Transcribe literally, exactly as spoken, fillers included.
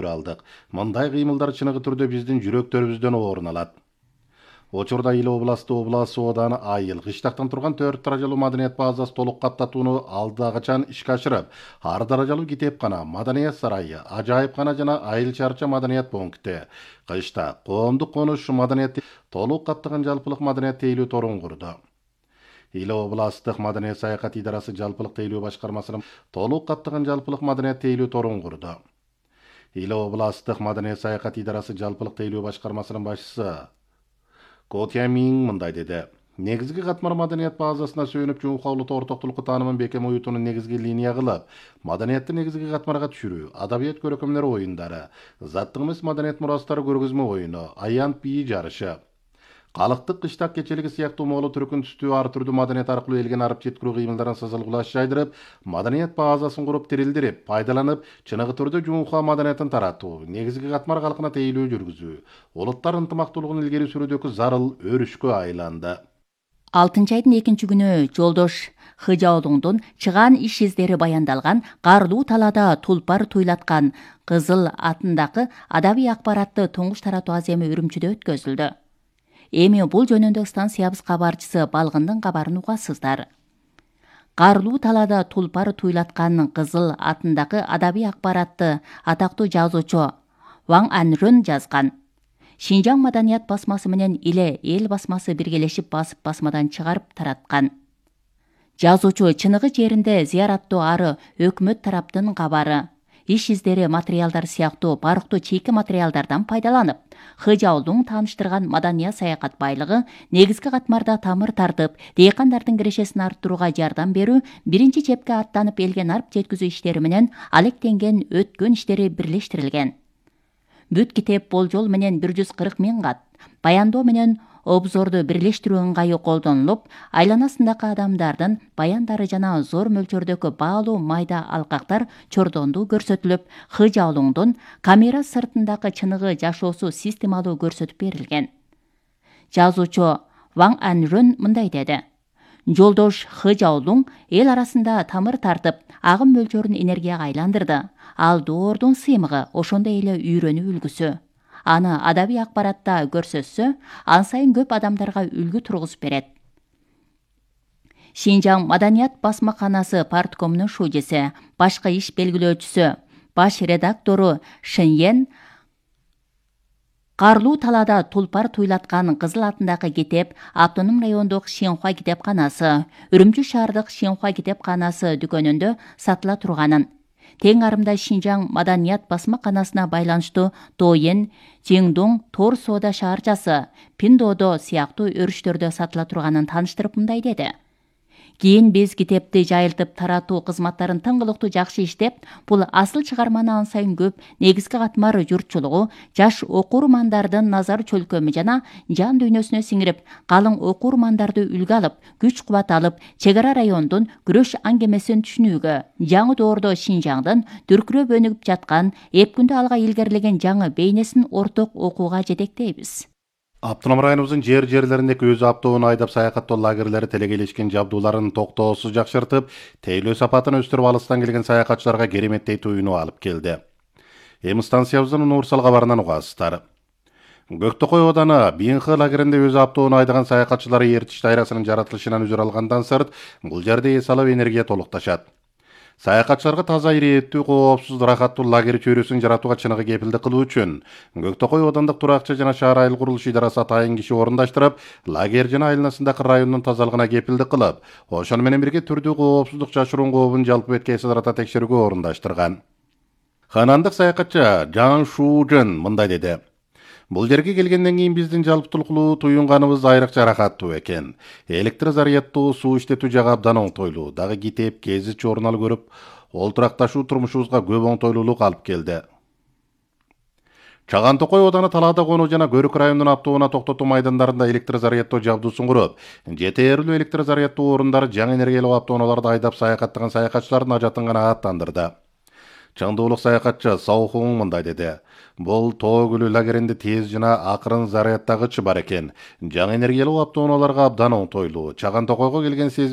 көрө алдык. Мындай кыймылдар чыныгы түрдө биздин жүрөктөрүбүздөн орун алат. Учурда Ил областы обласы оданы айыл кыштактан турган төрт даражалуу маданият базасы толук каттатууну алдагычан ишке ашырып, ар даражалуу китепкана, маданият сарайы, ажайыпкана жана айыл чарча маданият пункти, кышта коомдук конуш маданият толук каптаган жалпылык маданият тейлөө торун курду. Ил областык маданият саякат идарасы жалпылык тейлөө башкармасынын толук каптаган жалпылык маданият тейлөө торун курду. Ил областык маданият саякат идарасы жалпылык тейлөө башкармасынын башчысы Котямин мындай деди. Негизги катмар маданият базасына сүйүнүп жуукаулуу ортоктулукку таанымын бекем уютууну негизги линия кылып, маданиятты негизги катмарга түшүрүү, адабият көрөкөмдөр оюндары, заттык эмес маданият мурастары көргөзмө оюну, аянт бии жарышы, калктык кыштак кечелиги сыяктуу моолу түркүн түстүү ар түрдүү маданият аркылуу элген арып жеткирүү кыймылдарын сызылгылаш жайдырып, маданият базасын куруп тирилдирип, пайдаланып, чыныгы түрдө жуунка маданиятын таратуу, негизги катмар калкына тейлөө жүргүзүү, улуттар ынтымактуулугун илгери сүрүүдөгү зарыл өрүшкө айланды. алтынчы айдын экинчи күнү Жолдош Хыжаолуңдун чыгаан иш издери баяндалган Карлуу талаада тулпар туйлаткан кызыл атындагы адабий акбаратты туңгуш таратуу аземи Үрүмчүдө өткөзүлдү. Эми бул жөнүндө станциябыз кабарчысы Балгындын кабарын угасыздар. Карлуу талаада тулпар туйлаткан кызыл атындагы адабий акбаратты атактуу жазуучу Ваң Анрун жазган. Шинжаң маданият басмасы менен Иле эл басмасы биргелешип басып басмадан чыгарып тараткан. Жазуучу чыныгы жеринде зыяраттуу ары өкмөт тараптын кабары, иш издери материалдар сыяктуу барктуу чийки материалдардан пайдаланып, Хыжаолуң тааныштырган маданият саякат байлыгы негизги катмарда тамыр тартып, дыйкандардын кирешесин арттырууга жардам берүү, биринчи чепке аттанып элген арып жеткизүү иштери менен алектенген өткөн иштери бирлештирилген. Бүт китеп болжол менен бир жүз кырк миң кат, баяндоо менен обзорду бирлештирүү ыңгайы колдонулуп, айланасындагы адамдардын баяндары жана зор мөлчөрдөгү баалуу майда алкактар чордондуу көрсөтүлүп, Хыжаолуңдун камера сыртындагы чыныгы жашоосу системалуу көрсөтүп берилген. Жазуучу Ваң Анрун мындай деди. Жолдош Хыжаолуң эл арасында тамыр тартып, агым мөлчөрүн энергияга айландырды. Ал доордун сыймыгы, ошондой эле үйрөнүү үлгүсү. Аны адабий акбаратта көрсөтсө, ан сайын көп адамдарга үлгү тургузуп берет. Шинжаң маданият басмаканасы парткомунун шужеси, башкы иш белгилөөчүсү, баш редактору Шеньен Карлуу талаада тулпар туйлаткан кызыл атындагы китеп автоном райондук Шенхуа китепканасы, Үрүмчү шаардык Шенхуа китепканасы дүкөнүндө сатыла турганын, тең арымда Шинжаң маданият басмаканасына байланыштуу Тоен, Жеңдуң, Тор соода шаарчасы, Пиндодо сыяктуу өрүштөрдө сатыла турганын тааныштырып мындай деди. Кийин биз китепти жайылтып таратуу кызматтарын тыңгылыктуу жакшы иштеп, бул асыл чыгарманы ан сайын көп негизги катмар журтчулугу, жаш окурмандардын назар чөлкөмү жана жан дүйнөсүнө сиңирип, калың окурмандарды үлгү алып, күч кубат алып, чек ара райондун күрөш аңгемесин түшүнүүгө, жаңы доордо Шинжаңдын дүркүрөп өнүгүп жаткан, эпкүндө алга илгерилеген жаңы бейнесин орток окууга жетектейбиз. Автоном районубуздун жер-жерлериндеги өзү аптоуну айдап саякаттоо лагерлери телегелешкен жабдууларын токтоосуз жакшыртып, тейлөө сапатын өстүрүп, алыстан келген саякатчыларга кереметтей туюну алып келди. Эми станциябыздын Нурсал кабарынан угасыздар. Көктөкөй ооданы Бинхы лагеринде өзү аптоуну айдаган саякатчылары эритиш дайрасынын жаратылышынан үзүр алгандан сырт, бул жерде эс алып энергия толукташат. Саякатчыларга таза, ирээттүү, коопсуз, рахаттуу лагерь чөйрөсүн жаратууга чыныгы кепилдик кылуу үчүн Көктөкөй оодандык туракчы жана шаар айыл курулуш идарасы атайын киши орундаштырып, лагерь жана айланасындагы райондун тазалыгына кепилдик кылып, ошону менен бирге түрдүү коопсуздук жашыруун кообун жалпы бетке сыдырата текшерүүгө орундаштырган. Ханандык саякатчы Жан Шужен мындай деди. Бул жерге келгенден кийин биздин жалпытуулуктуу туюнганыбыз айрыкча рахаттуу экен. Электр зарядтуу суу иштетүү жагы абдан оңтойлуу. Дагы китеп, гезит, журнал көрүп, олтуракташуу турмушубузга көп оңтойлуулук алып келди. Чагантокой ооданы талаада конуу жана Көрүк районунун аптоуна токтотуу майдандарында электр зарядтоо жабдуусын куруп, жетээрлүү электр зарядтоо орундары жаңы энергиялуу аптоуналарды айдап саякаттаган саякатчылардын ажатын гана аттандырды. Чаңдуулук саякатчы Саухун мындай деди. Бул Тоо көлү лагеринде тез жана акырын зарядтагычы бар экен. Жаңы энергиялуу аптоуналарга абдан оңтойлуу. Чагантокойго келген